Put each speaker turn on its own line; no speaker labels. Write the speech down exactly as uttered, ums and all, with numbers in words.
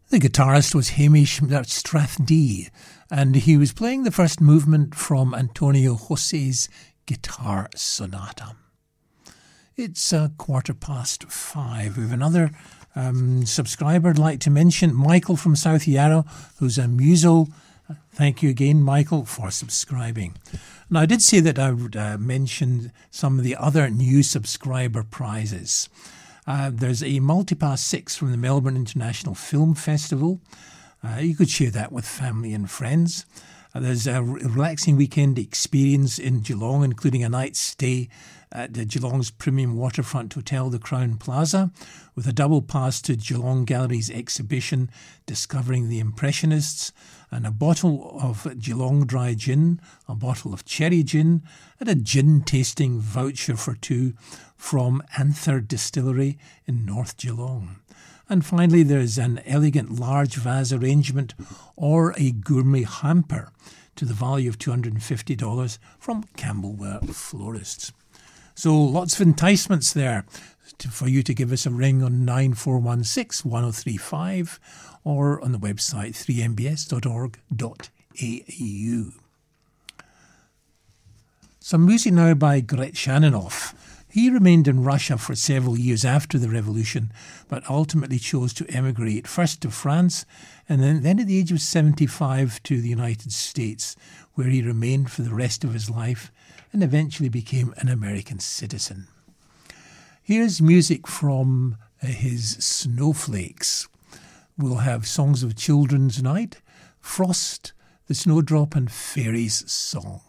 The guitarist was Hamish Strathdean, and he was playing the first movement from Antonio José's Guitar Sonata. It's a quarter past five. We have another um, subscriber I'd like to mention, Michael from South Yarra, who's a muso. Thank you again, Michael, for subscribing. Now, I did say that I would uh, mention some of the other new subscriber prizes. Uh, there's a Multipass six from the Melbourne International Film Festival. Uh, you could share that with family and friends. Uh, there's a relaxing weekend experience in Geelong, including a night's stay at the Geelong's premium waterfront hotel, the Crown Plaza, with a double pass to Geelong Gallery's exhibition Discovering the Impressionists, and a bottle of Geelong dry gin, a bottle of cherry gin, and a gin tasting voucher for two from Anther Distillery in North Geelong. And finally, there's an elegant large vase arrangement or a gourmet hamper to the value of two hundred fifty dollars from Campbellware Florists. So lots of enticements there to, for you to give us a ring on nine four one six, one oh three five or on the website three m b s dot org dot a u. Some music now by Gret Shanonoff. He remained in Russia for several years after the revolution, but ultimately chose to emigrate, first to France and then, then at the age of seventy-five to the United States, where he remained for the rest of his life and eventually became an American citizen. Here's music from uh, his Snowflakes. We'll have Songs of Children's Night, Frost, The Snowdrop and Fairies Song.